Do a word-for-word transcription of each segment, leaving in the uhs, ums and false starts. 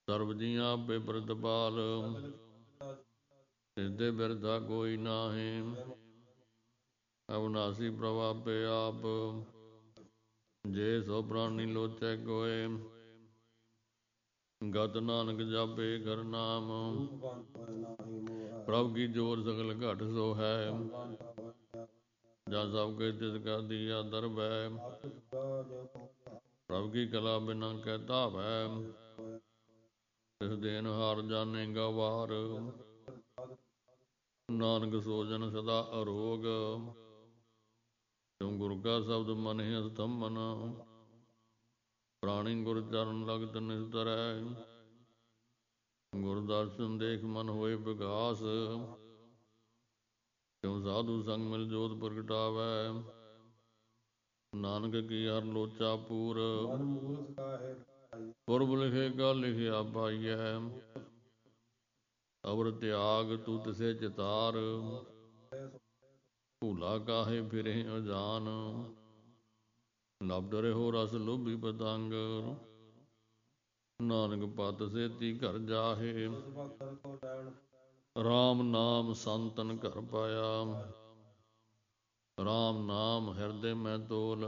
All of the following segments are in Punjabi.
ਸਰਬ ਜੀਆਂ ਆਪੇ ਪ੍ਰਤਪਾਲ, ਤਿਸਦੇ ਬਿਰਧਾ ਕੋਈ ਨਾਹੀਂ। ਅਵਿਨਾਸੀ ਪ੍ਰਭ ਆਪੇ ਆਪ, ਜੇ ਸੋ ਪ੍ਰਾਣੀ ਲੋਚੈ ਕੋਇ। ਗਤ ਨਾਨਕ ਜਾਪੇ ਕਰ ਨਾਮ, ਪ੍ਰਭ ਕੀ ਜੋਰ ਸਗਲ ਘਟ ਸੋ ਹੈ। ਜਾਂ ਸਭ ਕੇ ਤਿਸ ਕਾ ਦੀਆ ਦਰਬੈ, ਪ੍ਰਭ ਕੀ ਕਲਾ ਬਿਨਾ ਕੈ ਧਾਵੈ। ਤਿਸ ਦੇਨਹਾਰ ਜਾਣੇਗਾ ਵਾਰ, ਨਾਨਕ ਸੋ ਜਨ ਸਦਾ ਅਰੋਗ। ਕਿਉ ਗੁਰ ਕਾ ਸ਼ਬਦ ਮਨ ਹੀ ਅਸਥੰਭਨ, ਪ੍ਰਾਣੀ ਗੁਰ ਚਰਨ ਲਗਤ ਨਿਸਤਰੈ। ਗੁਰ ਦਰਸ਼ਨ ਦੇਖ ਮਨ ਹੋਏ ਵਿਗਾਸ, ਕਿਉ ਸਾਧੂ ਸੰਗ ਮਿਲ ਜੋਤ ਪ੍ਰਗਟਾਵੈ। ਨਾਨਕ ਕੀ ਹਰ ਲੋਚਾ ਪੂਰ, ਪੁਰਬ ਲਿਖੇ ਕਾ ਲਿਖਿਆ ਪਾਈਐ। ਅਵਰ ਤਿਆਗ ਤੂੰ ਤਿਸੇ ਚਿਤਾਰ, ਭੂਲਾ ਕਾਹੇ ਫਿਰੇ ਅਜਾਨ। ਲਬਡ ਰਹਿਓ ਰਸ ਲੋਭੀ ਪਤੰਗ, ਨਾਨਕ ਪਤ ਸੇਤੀ ਘਰ ਜਾਹੇ। ਰਾਮ ਨਾਮ ਸੰਤਨ ਘਰ ਪਾਇਆ, ਰਾਮ ਨਾਮ ਹਿਰਦੇ ਮੈਂ ਤੋਲ।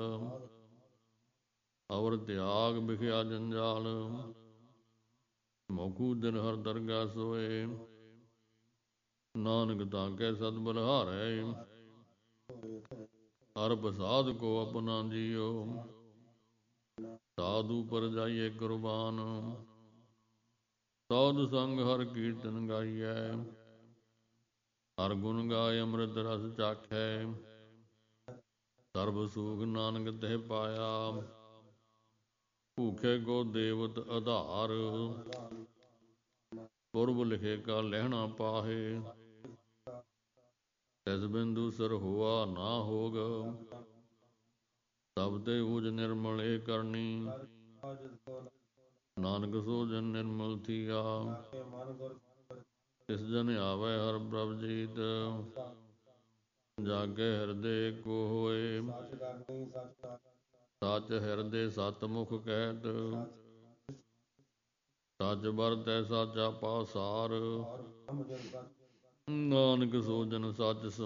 ਅਵਰ ਤਿਆਗ ਬਿਖਿਆ ਜੰਜਾਲ, ਮੋਕੂ ਦਿਨ ਹਰ ਦਰਗਾਹ ਸੋਏ। ਨਾਨਕ ਤਾਂ ਕੈ ਸਦ ਬਲਿਹਾਰੈ, ਹਰ ਪ੍ਰਸਾਦ ਕੋ ਆਪਣਾ ਜੀਉ। ਸਾਧੂ ਪਰ ਜਾਈਏ ਕੁਰਬਾਨ, ਸਾਧ ਸੰਗ ਹਰ ਕੀਰਤਨ ਗਾਈਐ। ਹਰ ਗੁਣ ਗਾਏ ਅੰਮ੍ਰਿਤ ਰਸ ਚਾਖੈ, ਸਰਬ ਸੂਖ ਨਾਨਕ ਤੇ ਪਾਇਆ। ਭੂਖੇ ਕੋ ਦੇਵਤ ਆਧਾਰ, ਪੁਰਬ ਲਿਖੇ ਕਾ ਲਹਿਣਾ ਪਾਹੇ। ਤਿਸ ਬਿਨ ਦੂਸਰ ਹੋਆ ਨਾ ਹੋਗ, ਸਭ ਤੇ ਊਜ ਨਿਰਮਲ ਏ ਕਰਨੀ। ਨਾਨਕ ਸੋ ਜਨ ਨਿਰਮਲ ਥੀਆ, ਤਿਸ ਜਨ ਆਵੈ ਹਰਿ ਪ੍ਰਭ ਜੀਤ। ਜਾਗੇ ਹਿਰਦੇ ਕੋ ਹੋਏ, ਸਚ ਹਿਰਦੇ ਸਤ ਮੁਖ ਕਹਿਤ। ਸਚ ਵਰਤੈ ਸਾਚਾ ਪਾਸਾਰ, ਨਾਨਕ ਸੋ ਜਨ ਸਚ